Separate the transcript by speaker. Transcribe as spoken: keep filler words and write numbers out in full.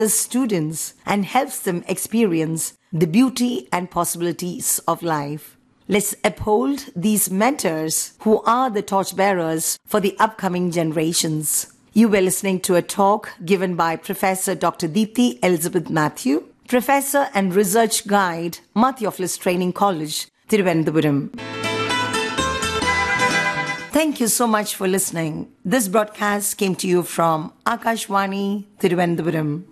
Speaker 1: students and helps them experience the beauty and possibilities of life. Let's uphold these mentors who are the torchbearers for the upcoming generations. You were listening to a talk given by Professor Doctor Deepthi Elizabeth Matthew, Professor and Research Guide, Mathiophilus Training College, Thiruvananthapuram. Thank you so much for listening. This broadcast came to you from Akashvani, Thiruvananthapuram.